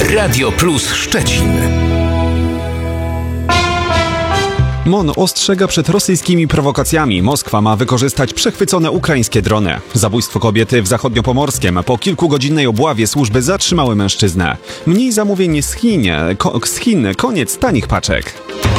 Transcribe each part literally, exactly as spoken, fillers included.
Radio Plus Szczecin. M O N ostrzega przed rosyjskimi prowokacjami. Moskwa ma wykorzystać przechwycone ukraińskie drony. Zabójstwo kobiety w Zachodniopomorskiem. Po kilkugodzinnej obławie służby zatrzymały mężczyznę. Mniej zamówień z Chin. Ko- z Chin. Koniec tanich paczek.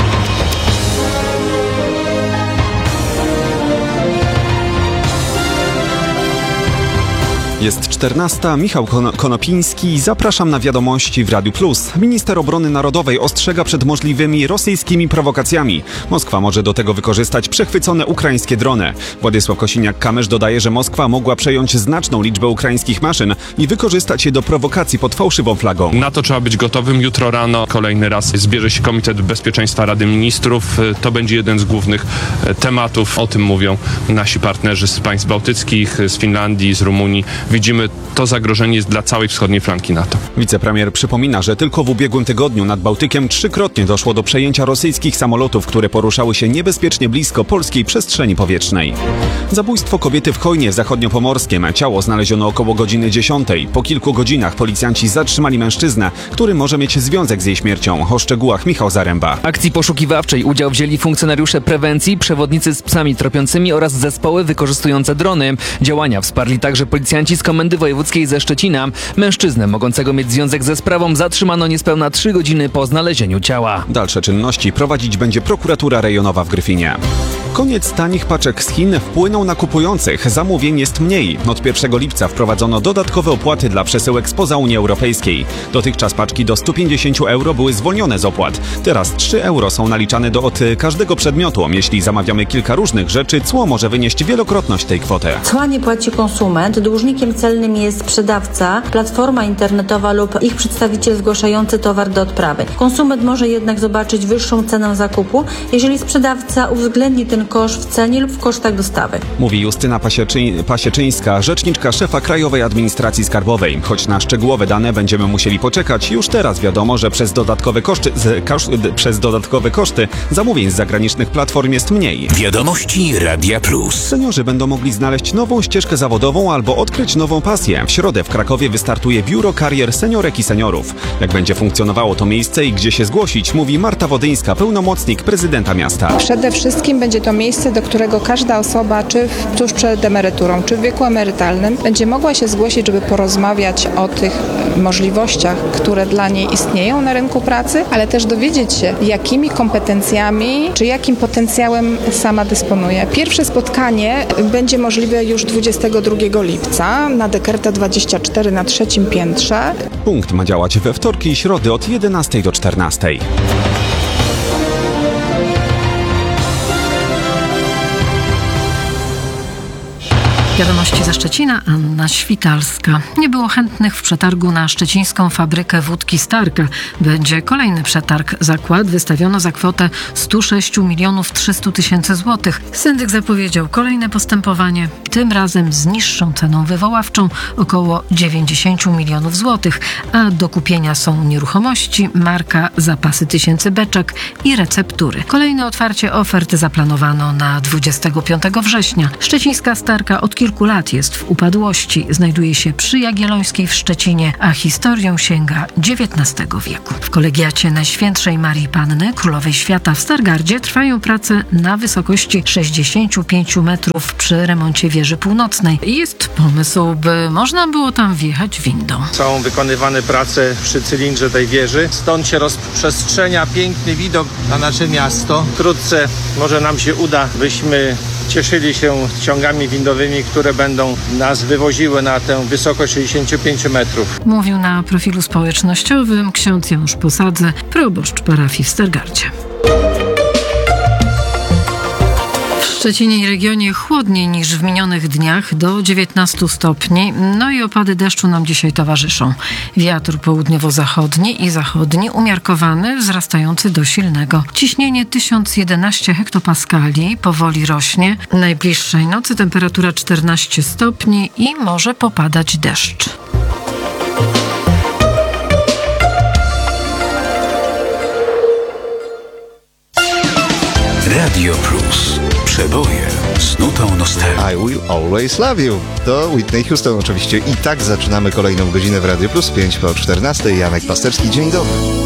Jest czternasta. Michał Konopiński. Zapraszam na wiadomości w Radiu Plus. Minister Obrony Narodowej ostrzega przed możliwymi rosyjskimi prowokacjami. Moskwa może do tego wykorzystać przechwycone ukraińskie drony. Władysław Kosiniak-Kamysz dodaje, że Moskwa mogła przejąć znaczną liczbę ukraińskich maszyn i wykorzystać je do prowokacji pod fałszywą flagą. Na to trzeba być gotowym. Jutro rano kolejny raz zbierze się Komitet Bezpieczeństwa Rady Ministrów. To będzie jeden z głównych tematów. O tym mówią nasi partnerzy z państw bałtyckich, z Finlandii, z Rumunii. Widzimy, to zagrożenie jest dla całej wschodniej flanki NATO. Wicepremier przypomina, że tylko w ubiegłym tygodniu nad Bałtykiem trzykrotnie doszło do przejęcia rosyjskich samolotów, które poruszały się niebezpiecznie blisko polskiej przestrzeni powietrznej. Zabójstwo kobiety w Chojnie w Zachodniopomorskiem. Ciało znaleziono około godziny dziesiątej. Po kilku godzinach policjanci zatrzymali mężczyznę, który może mieć związek z jej śmiercią. O szczegółach Michał Zaręba. Akcji poszukiwawczej udział wzięli funkcjonariusze prewencji, przewodnicy z psami tropiącymi oraz zespoły wykorzystujące drony. Działania wsparli także policjanci z Komendy Wojewódzkiej ze Szczecina. Mężczyznę mogącego mieć związek ze sprawą zatrzymano niespełna trzy godziny po znalezieniu ciała. Dalsze czynności prowadzić będzie prokuratura rejonowa w Gryfinie. Koniec tanich paczek z Chin wpłynął na kupujących. Zamówień jest mniej. Od pierwszego lipca wprowadzono dodatkowe opłaty dla przesyłek spoza Unii Europejskiej. Dotychczas paczki do sto pięćdziesiąt euro były zwolnione z opłat. Teraz trzy euro są naliczane do od każdego przedmiotu. Jeśli zamawiamy kilka różnych rzeczy, cło może wynieść wielokrotność tej kwoty. Cła nie płaci konsument. Dłużnikiem celnym jest sprzedawca, platforma internetowa lub ich przedstawiciel zgłaszający towar do odprawy. Konsument może jednak zobaczyć wyższą cenę zakupu, jeżeli sprzedawca uwzględni ten koszt w cenie lub w kosztach dostawy. Mówi Justyna Pasieczy- Pasieczyńska, rzeczniczka szefa Krajowej Administracji Skarbowej. Choć na szczegółowe dane będziemy musieli poczekać, już teraz wiadomo, że przez dodatkowe koszty, z, kosz, przez dodatkowe koszty zamówień z zagranicznych platform jest mniej. Wiadomości Radia Plus. Seniorzy będą mogli znaleźć nową ścieżkę zawodową albo odkryć nową pasję. W środę w Krakowie wystartuje Biuro Karier Seniorek i Seniorów. Jak będzie funkcjonowało to miejsce i gdzie się zgłosić, mówi Marta Wodyńska, pełnomocnik prezydenta miasta. Przede wszystkim będzie to miejsce, do którego każda osoba, czy w, tuż przed emeryturą, czy w wieku emerytalnym, będzie mogła się zgłosić, żeby porozmawiać o tych możliwościach, które dla niej istnieją na rynku pracy, ale też dowiedzieć się, jakimi kompetencjami, czy jakim potencjałem sama dysponuje. Pierwsze spotkanie będzie możliwe już dwudziestego drugiego lipca na Dekerta dwadzieścia cztery na trzecim piętrze. Punkt ma działać we wtorki i środy od jedenastej do czternastej. Wiadomości ze Szczecina, Anna Świtalska. Nie było chętnych w przetargu na szczecińską fabrykę wódki Starka. Będzie kolejny przetarg. Zakład wystawiono za kwotę sto sześć milionów trzysta tysięcy złotych. Syndyk zapowiedział kolejne postępowanie, tym razem z niższą ceną wywoławczą, około dziewięćdziesiąt milionów złotych, a do kupienia są nieruchomości, marka, zapasy tysięcy beczek i receptury. Kolejne otwarcie ofert zaplanowano na dwudziestego piątego września. Szczecińska Starka od kilku lat jest w upadłości. Znajduje się przy Jagiellońskiej w Szczecinie, a historią sięga dziewiętnastego wieku. W kolegiacie Najświętszej Marii Panny, Królowej Świata w Stargardzie trwają prace na wysokości sześćdziesiąt pięć metrów przy remoncie wieży północnej. Jest pomysł, by można było tam wjechać windą. Są wykonywane prace przy cylindrze tej wieży. Stąd się rozprzestrzenia piękny widok na nasze miasto. Wkrótce może nam się uda, byśmy cieszyli się ciągami windowymi, które będą nas wywoziły na tę wysokość sześćdziesiąt pięć metrów. Mówił na profilu społecznościowym ksiądz Janusz Posadzy, proboszcz parafii w Stargardzie. W Szczecinie i regionie chłodniej niż w minionych dniach, do dziewiętnastu stopni. No i opady deszczu nam dzisiaj towarzyszą. Wiatr południowo-zachodni i zachodni umiarkowany, wzrastający do silnego. Ciśnienie tysiąc jedenaście hektopaskali powoli rośnie. Najbliższej nocy temperatura czternaście stopni i może popadać deszcz. Radio Plus. Przeboje z nutą nostalgii. Will Always Love You. To Whitney Houston oczywiście. I tak zaczynamy kolejną godzinę w Radio Plus. pięć po czternastej. Janek Pasterski, dzień dobry.